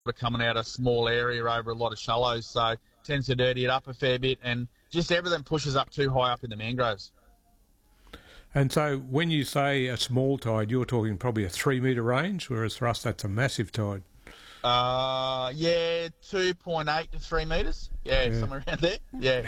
coming out a small area over a lot of shallows, so tends to dirty it up a fair bit, and just everything pushes up too high up in the mangroves. And so when you say a small tide, you're talking probably a 3 metre range, whereas for us that's a massive tide. 2.8 to 3 metres. Yeah, somewhere around there. Yeah.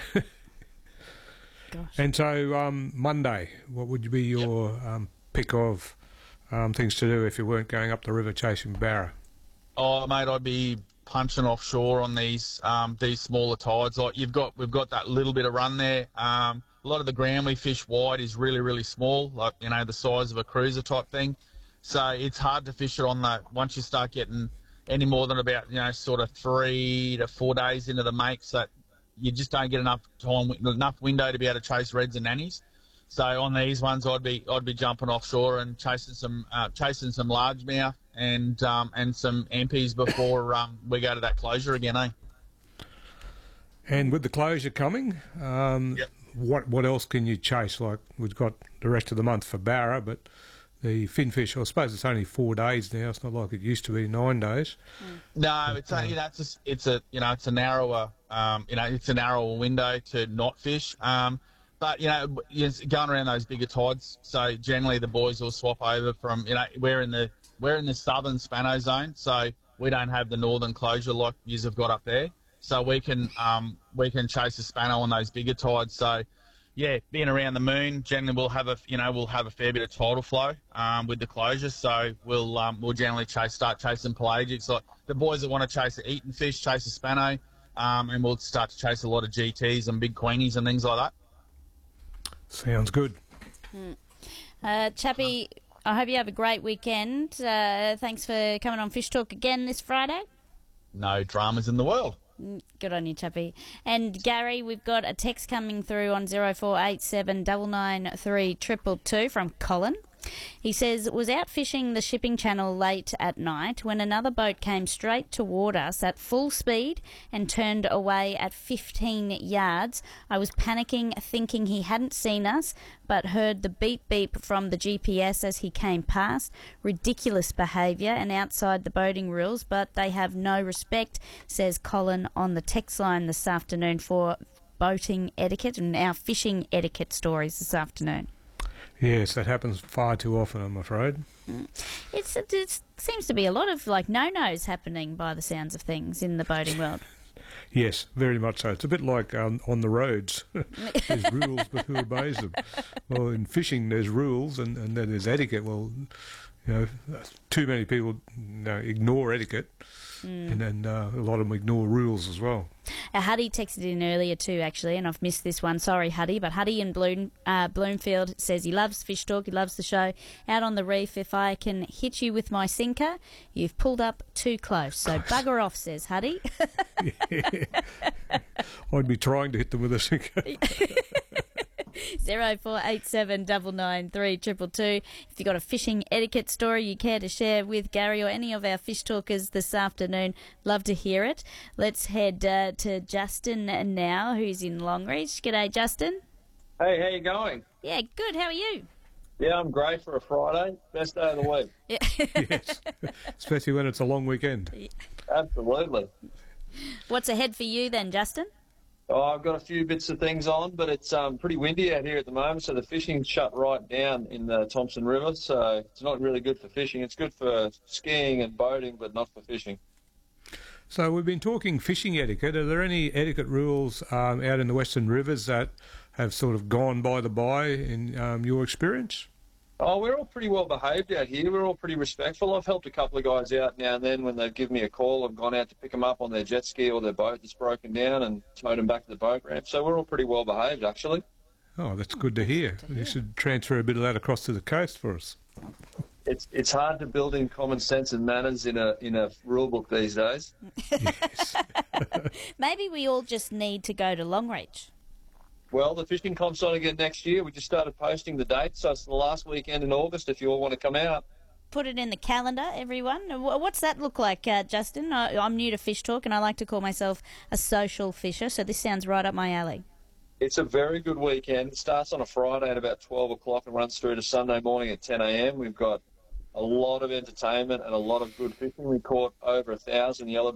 Gosh. And so Monday, what would be your pick of things to do if you weren't going up the river chasing barra? Oh, mate, I'd be punching offshore on these smaller tides. Like we've got that little bit of run there. A lot of the ground we fish wide is really, really small, like, the size of a cruiser type thing. So it's hard to fish it on once you start getting any more than about, sort of 3 to 4 days into the makes, that you just don't get enough window to be able to chase reds and nannies. So on these ones, I'd be jumping offshore and chasing some largemouth and some ampies before we go to that closure again, eh? And with the closure coming, what else can you chase? Like, we've got the rest of the month for barra, but the finfish, I suppose it's only 4 days now. It's not like it used to be 9 days. No, it's a narrower it's a narrower window to not fish. But going around those bigger tides, so generally the boys will swap over from we're in the southern Spano zone, so we don't have the northern closure like you have got up there. So we can chase the Spano on those bigger tides. So yeah, being around the moon, generally we'll have a fair bit of tidal flow with the closure. So we'll generally start chasing pelagics. Like the boys that want to chase the eaten fish, chase the Spano, and we'll start to chase a lot of GTs and big queenies and things like that. Sounds good. Chappie, I hope you have a great weekend. Thanks for coming on Fish Talk again this Friday. No dramas in the world. Good on you, Chappie. And Gary, we've got a text coming through on 0487 993 222 from Colin. He says, was out fishing the shipping channel late at night when another boat came straight toward us at full speed and turned away at 15 yards. I was panicking, thinking he hadn't seen us, but heard the beep beep from the GPS as he came past. Ridiculous behaviour and outside the boating rules, but they have no respect, says Colin on the text line this afternoon for boating etiquette and our fishing etiquette stories this afternoon. Yes, that happens far too often, I'm afraid. It seems to be a lot of no-nos happening by the sounds of things in the boating world. Yes, very much so. It's a bit like on the roads. There's rules, but who obeys them? Well, in fishing there's rules and then there's etiquette. Well, too many people ignore etiquette, and then a lot of them ignore rules as well. Huddy texted in earlier too, actually, and I've missed this one. Sorry, Huddy. But Huddy in Bloomfield says he loves Fish Talk, he loves the show. Out on the reef, if I can hit you with my sinker, you've pulled up too close. So bugger off, says Huddy. I'd be trying to hit them with a sinker. 0487 993 222. If you've got a fishing etiquette story you care to share with Gary or any of our fish talkers this afternoon, love to hear it. Let's head to Justin now, who's in Longreach. G'day, Justin. Hey, how you going? Yeah, good. How are you? Yeah, I'm great for a Friday. Best day of the week. Yes, especially when it's a long weekend. Absolutely. What's ahead for you then, Justin? Oh, I've got a few bits of things on, but it's pretty windy out here at the moment, so the fishing's shut right down in the Thompson River, so it's not really good for fishing. It's good for skiing and boating, but not for fishing. So we've been talking fishing etiquette. Are there any etiquette rules out in the Western Rivers that have sort of gone by the by in your experience? Oh, we're all pretty well behaved out here. We're all pretty respectful. I've helped a couple of guys out now and then when they've given me a call. I've gone out to pick them up on their jet ski or their boat that's broken down and towed them back to the boat ramp. So we're all pretty well behaved, actually. Oh, that's good to hear. You should transfer a bit of that across to the coast for us. It's hard to build in common sense and manners in a rule book these days. Yes. Maybe we all just need to go to Longreach. Well, the fishing comp's on again next year. We just started posting the dates, so it's the last weekend in August if you all want to come out. Put it in the calendar, everyone. What's that look like, Justin? I'm new to Fish Talk and I like to call myself a social fisher, so this sounds right up my alley. It's a very good weekend. It starts on a Friday at about 12 o'clock and runs through to Sunday morning at 10 a.m. We've got a lot of entertainment and a lot of good fishing. We caught over 1,000 yellow